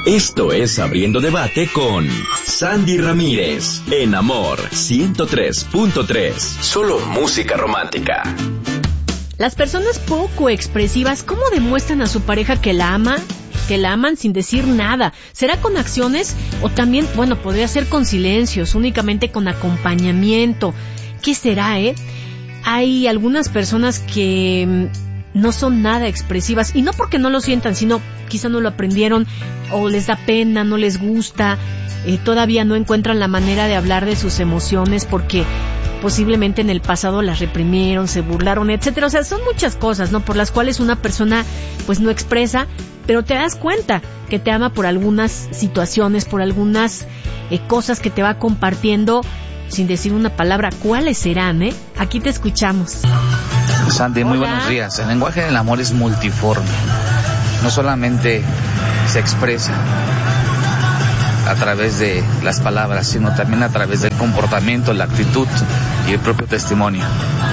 Esto es Abriendo Debate con Sandy Ramírez, en Amor 103.3. Solo música romántica. Las personas poco expresivas, ¿cómo demuestran a su pareja que la ama? Que la aman sin decir nada. ¿Será con acciones o también, podría ser con silencios, únicamente con acompañamiento? ¿Qué será, Hay algunas personas que no son nada expresivas, y no porque no lo sientan, sino quizá no lo aprendieron, o les da pena, no les gusta, todavía no encuentran la manera de hablar de sus emociones porque posiblemente en el pasado las reprimieron, se burlaron, etcétera. O sea, son muchas cosas, ¿no?, por las cuales una persona pues no expresa, pero te das cuenta que te ama por algunas situaciones, por algunas cosas que te va compartiendo sin decir una palabra. ¿Cuáles serán, Aquí te escuchamos. Sandy, muy buenos días. El lenguaje del amor es multiforme. No solamente se expresa a través de las palabras, sino también a través del comportamiento, la actitud y el propio testimonio.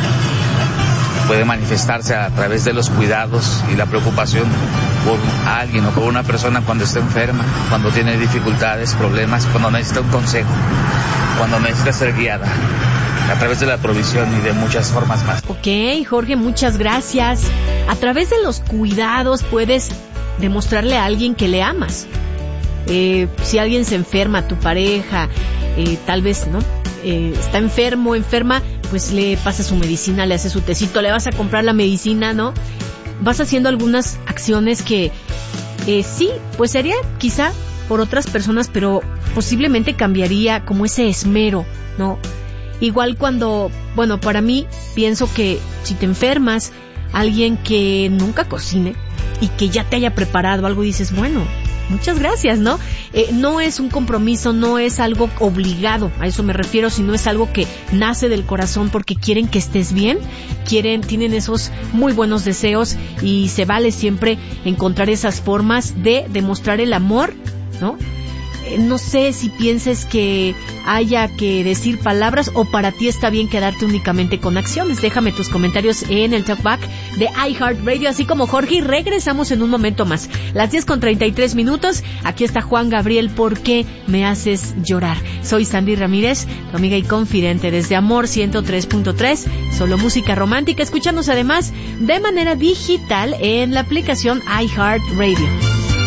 Puede manifestarse a través de los cuidados y la preocupación por alguien o por una persona cuando está enferma, cuando tiene dificultades, problemas, cuando necesita un consejo, cuando necesita ser guiada, a través de la provisión y de muchas formas más. Ok, Jorge, muchas gracias. A través de los cuidados puedes demostrarle a alguien que le amas. Si alguien se enferma, tu pareja, tal vez, ¿no? Está enferma, pues le pasas su medicina, le haces su tecito, le vas a comprar la medicina, ¿no? Vas haciendo algunas acciones que sí, pues sería quizá por otras personas, pero posiblemente cambiaría como ese esmero, ¿no? Igual cuando, para mí, pienso que si te enfermas, alguien que nunca cocine y que ya te haya preparado algo, dices, muchas gracias, ¿no? No es un compromiso, no es algo obligado, a eso me refiero, sino es algo que nace del corazón porque quieren que estés bien, tienen esos muy buenos deseos, y se vale siempre encontrar esas formas de demostrar el amor, ¿no? No sé si pienses que haya que decir palabras o para ti está bien quedarte únicamente con acciones. Déjame tus comentarios en el Talkback de iHeartRadio, así como Jorge, y regresamos en un momento más. Las 10:33. Aquí está Juan Gabriel, ¿por qué me haces llorar? Soy Sandy Ramírez, tu amiga y confidente desde Amor 103.3, solo música romántica. Escúchanos además de manera digital en la aplicación iHeartRadio.